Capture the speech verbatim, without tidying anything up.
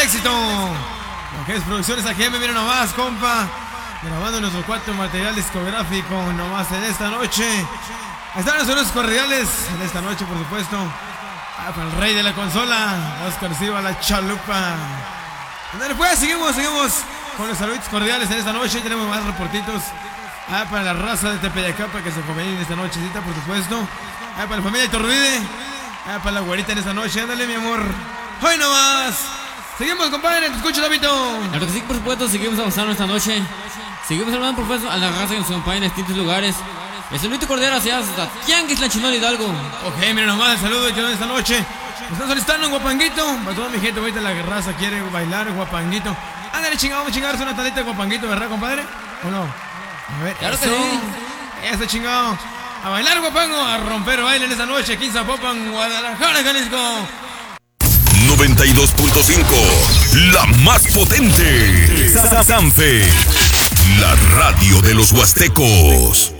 éxito. Lo que es Producciones A G M, miren nomás, compa. Grabando nuestro cuarto material discográfico nomás en esta noche. Están los unos cordiales en esta noche, por supuesto. Ah, para el rey de la consola, Oscar Silva, la chalupa. Andale, pues, seguimos, seguimos con los saludos cordiales en esta noche. Tenemos más reportitos. Ah, para la raza de Tepeyacapa que se conviene en esta nochecita, por supuesto. Ah, para la familia de Iturbide. Ah, para la güerita en esta noche. Ándale, mi amor. Hoy nomás. Seguimos, compadre. Te escucho, Davito. Claro que sí, por supuesto. Seguimos avanzando esta noche. Seguimos hablando, por supuesto, a la raza que nos acompaña en distintos lugares. El saludo cordial hacia Tianguis La Chinol Hidalgo. Ok, miren nomás, el saludo de esta noche. Me están solicitando un guapanguito. Para toda mi gente, ahorita la raza quiere bailar guapanguito. Ándale, chingado, vamos a chingarse una tantita de guapanguito, ¿verdad, compadre? ¿O no? A ver, claro eso. que sí. Eso, chingado. A bailar guapango, a romper baile en esta noche aquí en Zapopan, Guadalajara, Jalisco. noventa y dos punto cinco, la más potente. Sanfe, la radio de los huastecos.